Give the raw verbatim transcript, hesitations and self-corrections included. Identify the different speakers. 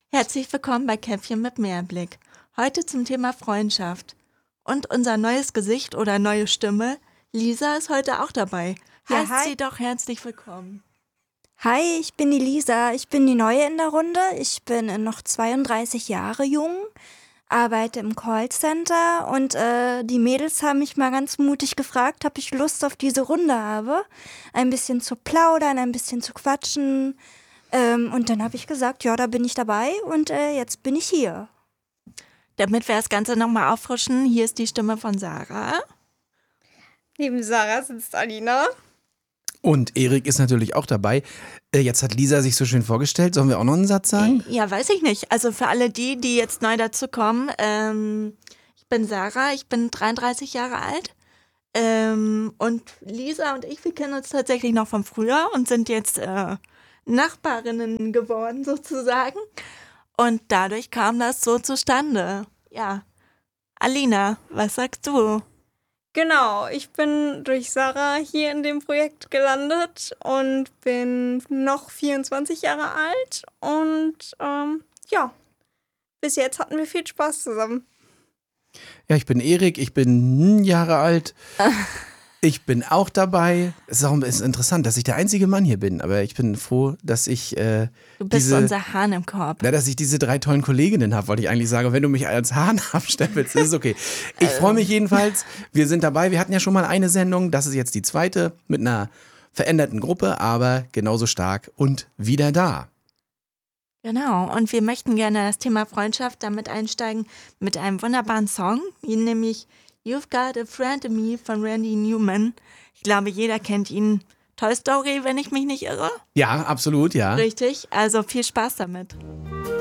Speaker 1: Herzlich willkommen bei Käffchen mit Mehrblick. Heute zum Thema Freundschaft. Und unser neues Gesicht oder neue Stimme, Lisa, ist heute auch dabei.
Speaker 2: Ja,
Speaker 1: Heißt
Speaker 2: hi.
Speaker 1: sie doch herzlich willkommen.
Speaker 2: Hi, ich bin die Lisa. Ich bin die Neue in der Runde. Ich bin noch zweiunddreißig Jahre jung, arbeite im Callcenter und äh, die Mädels haben mich mal ganz mutig gefragt, ob ich Lust auf diese Runde habe, ein bisschen zu plaudern, ein bisschen zu quatschen. Ähm, und dann habe ich gesagt, ja, da bin ich dabei und äh, jetzt bin ich hier.
Speaker 1: Damit wir das Ganze nochmal auffrischen, hier ist die Stimme von Sarah.
Speaker 3: Neben Sarah sitzt Alina.
Speaker 4: Und Erik ist natürlich auch dabei. Äh, Jetzt hat Lisa sich so schön vorgestellt. Sollen wir auch noch einen Satz sagen?
Speaker 1: Ja, weiß ich nicht. Also für alle die, die jetzt neu dazukommen, ähm, ich bin Sarah, ich bin dreiunddreißig Jahre alt. Ähm, und Lisa und ich, wir kennen uns tatsächlich noch von früher und sind jetzt äh, Nachbarinnen geworden sozusagen. Und dadurch kam das so zustande. Ja. Alina, was sagst du?
Speaker 3: Genau, ich bin durch Sarah hier in dem Projekt gelandet und bin noch vierundzwanzig Jahre alt. Und ähm, ja, bis jetzt hatten wir viel Spaß zusammen.
Speaker 4: Ja, ich bin Erik, ich bin Jahre alt. Ich bin auch dabei. Es ist auch es ist interessant, dass ich der einzige Mann hier bin, aber ich bin froh, dass ich äh,
Speaker 1: Du bist
Speaker 4: diese,
Speaker 1: unser Hahn im Korb.
Speaker 4: na, dass ich diese drei tollen Kolleginnen habe, wollte ich eigentlich sagen. Wenn du mich als Hahn abstempelst, ist es okay. Ich freue mich jedenfalls. Wir sind dabei. Wir hatten ja schon mal eine Sendung. Das ist jetzt die zweite mit einer veränderten Gruppe, aber genauso stark und wieder da.
Speaker 1: Genau, und wir möchten gerne das Thema Freundschaft damit einsteigen mit einem wunderbaren Song, nämlich You've Got a Friend in Me von Randy Newman. Ich glaube, jeder kennt ihn. Toy Story, wenn ich mich nicht irre.
Speaker 4: Ja, absolut, ja.
Speaker 1: Richtig, also viel Spaß damit.